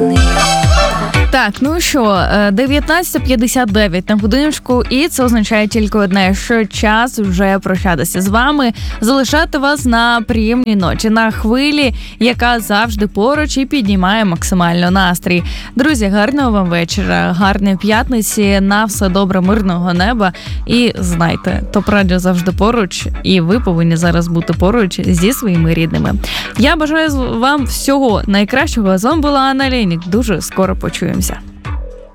Так, ну що, 19:59 на годиночку, і це означає тільки одне, що час вже прощатися з вами, залишати вас на приємній ноті, на хвилі, яка завжди поруч і піднімає максимально настрій. Друзі, гарного вам вечора, гарної п'ятниці, на все добре, мирного неба. І знайте, ТОП-радіо завжди поруч, і ви повинні зараз бути поруч зі своїми рідними. Я бажаю вам всього найкращого. З вами була Анна Лейнік. Дуже скоро почуємося.